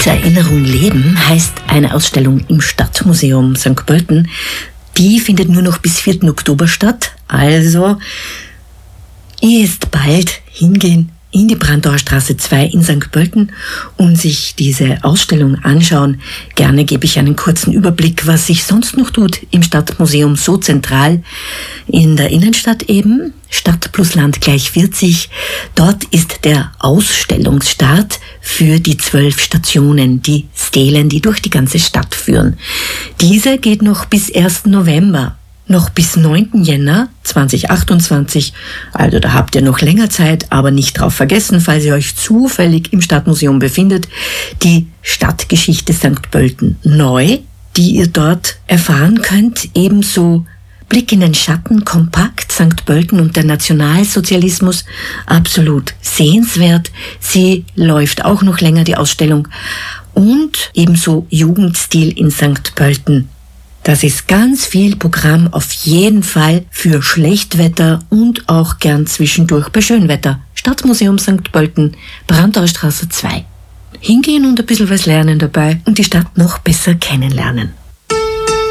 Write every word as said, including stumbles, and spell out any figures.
Mit Erinnerung leben heißt eine Ausstellung im Stadtmuseum Sankt Pölten. Die findet nur noch bis vierten Oktober statt. Also, ihr ist bald hingehen in die Brandauer Straße zwei in Sankt Pölten und sich diese Ausstellung anschauen. Gerne gebe ich einen kurzen Überblick, was sich sonst noch tut im Stadtmuseum, so zentral in der Innenstadt eben. Stadt plus Land gleich vierzig. Dort ist der Ausstellungsstart für die zwölf Stationen, die Stelen, die durch die ganze Stadt führen. Dieser geht noch bis ersten November. Noch bis neunten Jänner zweitausendachtundzwanzig, also da habt ihr noch länger Zeit, aber nicht drauf vergessen, falls ihr euch zufällig im Stadtmuseum befindet, die Stadtgeschichte Sankt Pölten neu, die ihr dort erfahren könnt, ebenso Blick in den Schatten, kompakt, Sankt Pölten und der Nationalsozialismus, absolut sehenswert. Sie läuft auch noch länger, die Ausstellung, und ebenso Jugendstil in Sankt Pölten. Das ist ganz viel Programm auf jeden Fall für Schlechtwetter und auch gern zwischendurch bei Schönwetter. Stadtmuseum Sankt Pölten, Brandauer Straße zwei. Hingehen und ein bisschen was lernen dabei und die Stadt noch besser kennenlernen.